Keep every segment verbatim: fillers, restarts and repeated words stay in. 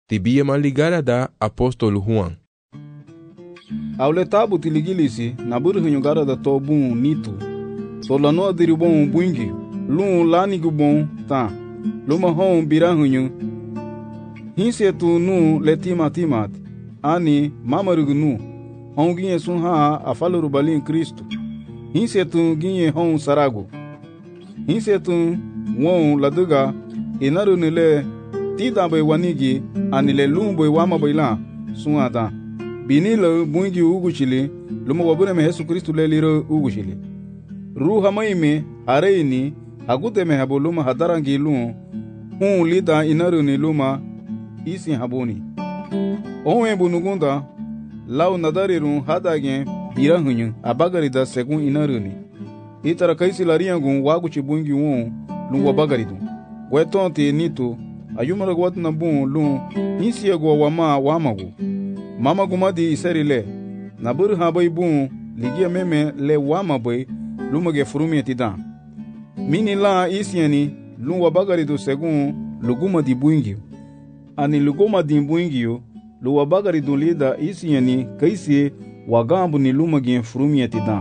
Tibia maligara da apóstolo Juan. Aule tabu tiligilisi na burhinho gara da to bun nito. To lano adiri bon bungi. Lun lani gu bon ta. Luma hon birahunho. Hinse tu nu letima timat. Ani mamarugu nu. Hon ginye sun ha afaluru balin Kristo. Hinse tu ginye hon sarago. Hinse tu won laduga inaru nile tida bai wanigi anile lumbo wama baila sunata. Binilo bungi uguchili luma wabune me Yesu Kristo le liro uguchili. Ruha maime hareini agute me habuluma hadarangi lum hun lida inaru ni luma isi habuni. Onwe bunugunda lau nadarirun hadagen birahunyu abagarida segun inaru ni. Itara kaisi lariangun waguchi bungi won lum wabagaridu. Wetonte nito ayumara gwat na bun lum insia gwa wama wamagu. Mama gumadi iserile na bur habai bun ligia meme le wama bai lumage furumi etidan. Mini la isiani lum wabagaridu segun luguma di buingi. Ani luguma di buingi lu wabagaridu lida isiani kaisi wagambu ni lumage furumi etidan.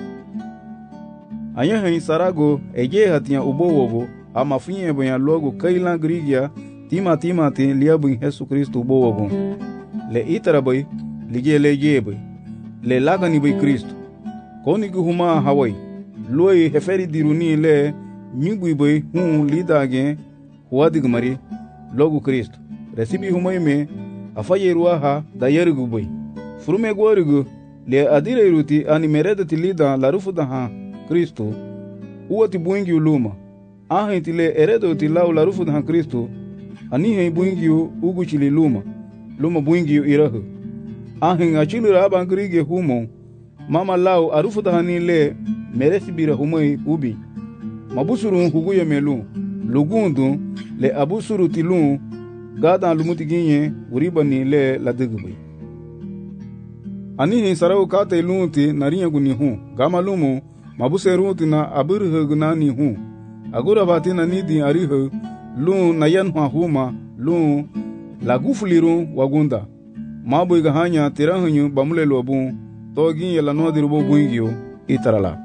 Anya sarago ege hatia ubowogo ama finye bonya logo kailan grigia tima tima te liabun Yesu Kristo ubowogo. Le itara bai ligie lege bai le lagani bai Kristo. Koni guhuma hawai loi heferi diruni le nyugui bai hun lidage huadig mari logo Kristo. Resibi humai me afaye ruaha da yergu bai. Furume gwarigu le adire ruti ani mereda ti lida la rufu da ha Kristo uati buingi uluma ahin tile eredo ti lau la rufu da Kristo ani hen buingi ugu chili luma luma buingi irahu ahin achili raba ngrige humo mama lau arufu da hani le meresi bira humoi ubi mabusuru huguye melu lugundu le abusuru tilu gada lumuti ginye uribani le la digbi ani hen sarau kate lunti nariya guni hu gama lumu mabuseruti na abirhu gnani hu agura batina nidi arihu lu nayan huma lu lagufuliru wagunda mabu igahanya tirahunyu bamule lobu togin yela nodiru bobuingio itarala.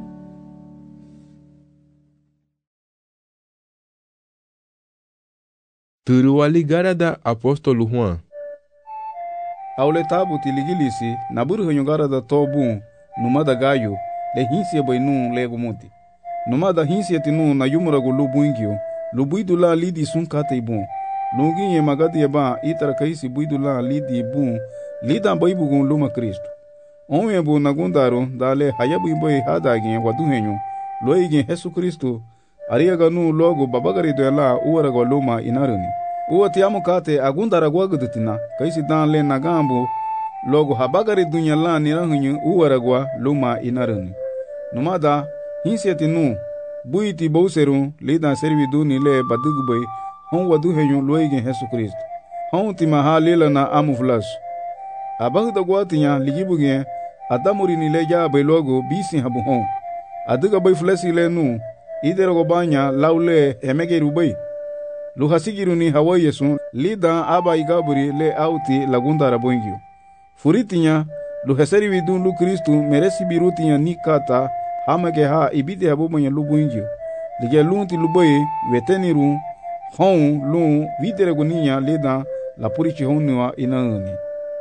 Turu aligara da apóstolo Juan. Aule tabu tiligilisi na burhunyu gara da tobu numada gayo le hinsia bai nu lego monte. Numada hinsia tinu na yumurago lubuingio lubuidula lidi sun kate ibun. Lunginye magati yaba itara kaisi buidula lidi ibun lida baibugun luma Kristo. Onwe bu nagundaro dale hayabu ibai hadagin waduhenyu loigin Yesu Kristo ariaga nu logo babagari doela uwarago luma inaruni. Uwa tiamu kate agundara gwagudutina kaisi dan le nagambu logo habagari dunya la nirahunyu uwaragwa luma inaruni. Numada hinsiati nu buiti bauseru lida servidu ni le badugbai hon waduhenyu loigin Yesu Kristo. Hon tima halila na amuflas. Abagda gwatinya ligibugen adamuri ni le jabe logo bisi habu hon. Aduga bai flesi le nu idero banya laule emege rubai. Luhasigiru ni hawaii yesu lida aba igaburi le auti lagundara boingio. Furitinya luheseri vidun lu Kristo meresi birutinya nikata hamage ha ibide habu manya lu boingio. Lige lunti lubai weteniru hon lu videre guninya lida la purichi honua inauni.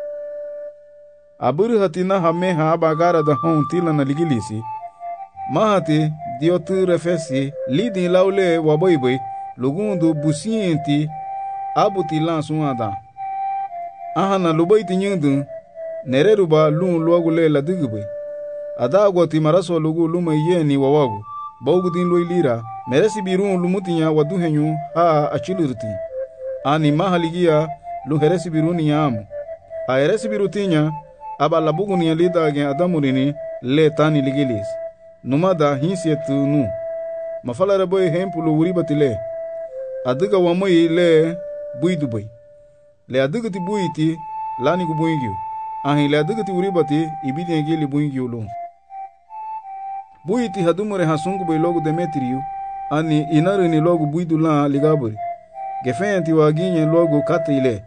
Aburu hatina hame ha bagara da hon tila na ligilisi. Mahati diotu refesi lidi laule waboibai lugundu busienti abuti lansun ada. Ahana lubaiti nyundu nereruba lun luagule la digube. Adagwa ti maraso lugu luma yeni wawagu. Baugudin loilira meresi birun lumutinya waduhenyu ha achilurti. Ani mahaligia luheresi biruni yamu. Ha heresi birutinya aba labuguni ya lidage adamurini le tani ligilis. Numada hinsietu nu. Mafala boy hempulu wuribatile. Adiga wamoi le buidubai. Le adiga ti buiti lani ku buingio. Ahi le adiga ti wuribati ibidi ngeli buingio lo. Buiti hadumure hasungu bai logo Demetriu. Ani inaru ni logo buidu la ligaburi. Gefenti waginye logo kate ile.